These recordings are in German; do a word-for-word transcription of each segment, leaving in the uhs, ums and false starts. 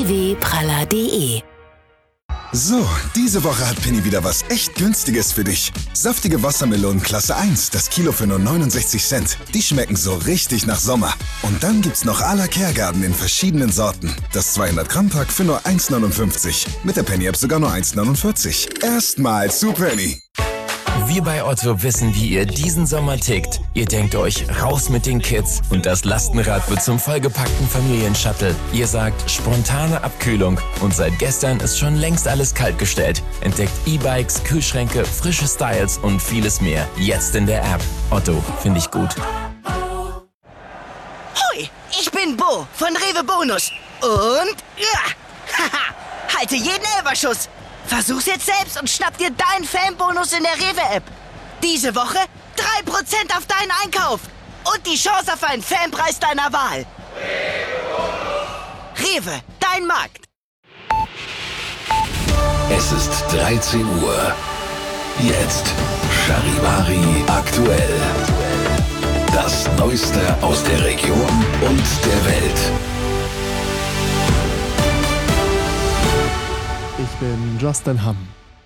w punkt praller punkt de. So, diese Woche hat Penny wieder was echt Günstiges für dich. Saftige Wassermelonen Klasse eins, das Kilo für nur neunundsechzig Cent. Die schmecken so richtig nach Sommer. Und dann gibt's noch à la Kergarten in verschiedenen Sorten. Das zweihundert Gramm Pack für nur eins neunundfünfzig. Mit der Penny App sogar nur eins neunundvierzig. Erstmal zu Penny. Wir bei Otto wissen, wie ihr diesen Sommer tickt. Ihr denkt euch, raus mit den Kids und das Lastenrad wird zum vollgepackten Familienshuttle. Ihr sagt, spontane Abkühlung und seit gestern ist schon längst alles kaltgestellt. Entdeckt E-Bikes, Kühlschränke, frische Styles und vieles mehr. Jetzt in der App. Otto, finde ich gut. Hoi, ich bin Bo von Rewe Bonus. Und, ja, haha, halte jeden Elferschuss. Versuch's jetzt selbst und schnapp dir deinen Fanbonus in der Rewe-App. Diese Woche drei Prozent auf deinen Einkauf und die Chance auf einen Fanpreis deiner Wahl. Rewe, dein Markt. Es ist dreizehn Uhr. Jetzt Charivari aktuell. Das Neueste aus der Region und der Welt. Ich bin Justin Hamm.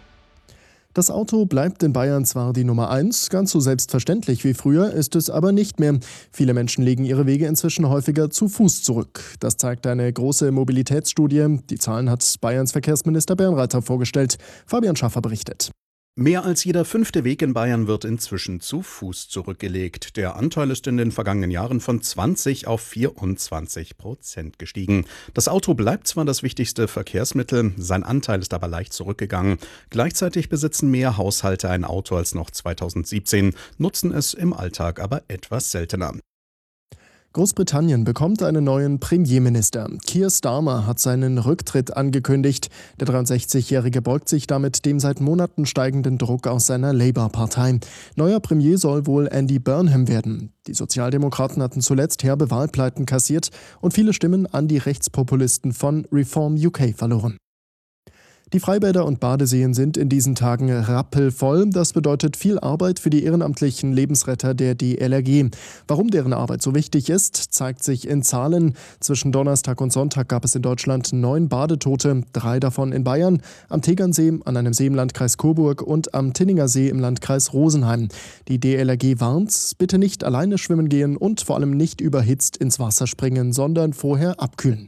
Das Auto bleibt in Bayern zwar die Nummer eins, ganz so selbstverständlich wie früher ist es aber nicht mehr. Viele Menschen legen ihre Wege inzwischen häufiger zu Fuß zurück. Das zeigt eine große Mobilitätsstudie. Die Zahlen hat Bayerns Verkehrsminister Bernreiter vorgestellt. Fabian Schaffer berichtet. Mehr als jeder fünfte Weg in Bayern wird inzwischen zu Fuß zurückgelegt. Der Anteil ist in den vergangenen Jahren von zwanzig auf vierundzwanzig Prozent gestiegen. Das Auto bleibt zwar das wichtigste Verkehrsmittel, sein Anteil ist aber leicht zurückgegangen. Gleichzeitig besitzen mehr Haushalte ein Auto als noch zweitausendsiebzehn, nutzen es im Alltag aber etwas seltener. Großbritannien bekommt einen neuen Premierminister. Keir Starmer hat seinen Rücktritt angekündigt. Der dreiundsechzigjährige beugt sich damit dem seit Monaten steigenden Druck aus seiner Labour-Partei. Neuer Premier soll wohl Andy Burnham werden. Die Sozialdemokraten hatten zuletzt herbe Wahlpleiten kassiert und viele Stimmen an die Rechtspopulisten von Reform U K verloren. Die Freibäder und Badeseen sind in diesen Tagen rappelvoll. Das bedeutet viel Arbeit für die ehrenamtlichen Lebensretter der D L R G. Warum deren Arbeit so wichtig ist, zeigt sich in Zahlen. Zwischen Donnerstag und Sonntag gab es in Deutschland neun Badetote, drei davon in Bayern, am Tegernsee, an einem See im Landkreis Coburg und am Tinninger See im Landkreis Rosenheim. Die D L R G warnt, bitte nicht alleine schwimmen gehen und vor allem nicht überhitzt ins Wasser springen, sondern vorher abkühlen.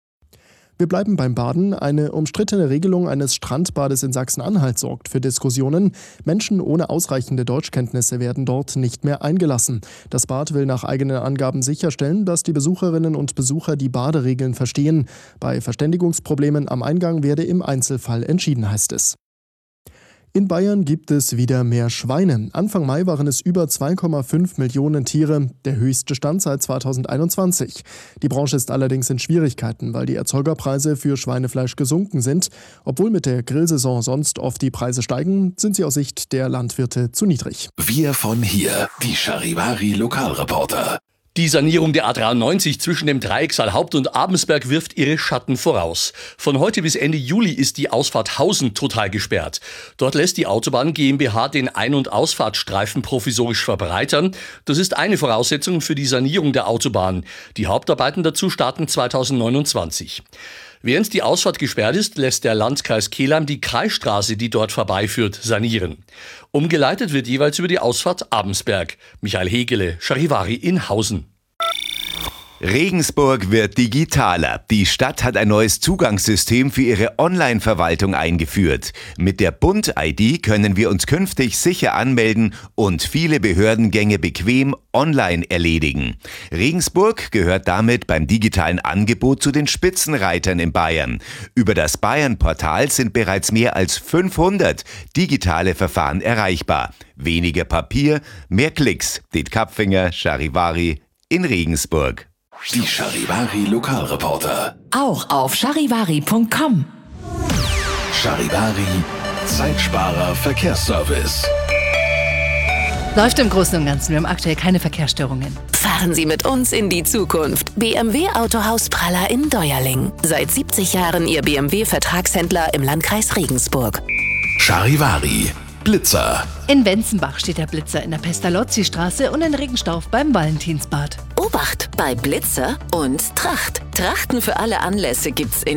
Wir bleiben beim Baden. Eine umstrittene Regelung eines Strandbades in Sachsen-Anhalt sorgt für Diskussionen. Menschen ohne ausreichende Deutschkenntnisse werden dort nicht mehr eingelassen. Das Bad will nach eigenen Angaben sicherstellen, dass die Besucherinnen und Besucher die Baderegeln verstehen. Bei Verständigungsproblemen am Eingang werde im Einzelfall entschieden, heißt es. In Bayern gibt es wieder mehr Schweine. Anfang Mai waren es über zwei Komma fünf Millionen Tiere, der höchste Stand seit zweitausendeinundzwanzig. Die Branche ist allerdings in Schwierigkeiten, weil die Erzeugerpreise für Schweinefleisch gesunken sind. Obwohl mit der Grillsaison sonst oft die Preise steigen, sind sie aus Sicht der Landwirte zu niedrig. Wir von hier, die Charivari Lokalreporter. Die Sanierung der A dreiundneunzig zwischen dem Dreiecksal Haupt- und Abensberg wirft ihre Schatten voraus. Von heute bis Ende Juli ist die Ausfahrt Hausen total gesperrt. Dort lässt die Autobahn GmbH den Ein- und Ausfahrtsstreifen provisorisch verbreitern. Das ist eine Voraussetzung für die Sanierung der Autobahn. Die Hauptarbeiten dazu starten zweitausendneunundzwanzig. Während die Ausfahrt gesperrt ist, lässt der Landkreis Kelheim die Kreisstraße, die dort vorbeiführt, sanieren. Umgeleitet wird jeweils über die Ausfahrt Abensberg. Michael Hegele, Charivari in Hausen. Regensburg wird digitaler. Die Stadt hat ein neues Zugangssystem für ihre Online-Verwaltung eingeführt. Mit der Bund-I D können wir uns künftig sicher anmelden und viele Behördengänge bequem online erledigen. Regensburg gehört damit beim digitalen Angebot zu den Spitzenreitern in Bayern. Über das Bayern-Portal sind bereits mehr als fünfhundert digitale Verfahren erreichbar. Weniger Papier, mehr Klicks. Det Kapfinger, Charivari in Regensburg. Die Charivari Lokalreporter. Auch auf charivari punkt com. Charivari, Zeitsparer Verkehrsservice. Läuft im Großen und Ganzen. Wir haben aktuell keine Verkehrsstörungen. Fahren Sie mit uns in die Zukunft. B M W Autohaus Praller in Deuerling. Seit siebzig Jahren Ihr B M W-Vertragshändler im Landkreis Regensburg. Charivari, Blitzer. In Wenzenbach steht der Blitzer in der Pestalozzi-Straße und in Regenstauf beim Valentinsbad. Obacht bei Blitzer und Tracht. Trachten für alle Anlässe gibt's in